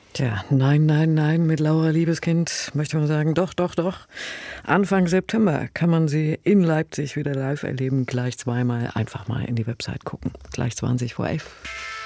Tja, nein, nein, nein, mit Laura Liebeskind möchte man sagen, doch, doch, doch. Anfang September kann man sie in Leipzig wieder live erleben, gleich zweimal. Einfach mal in die Website gucken. Gleich 20 vor 11.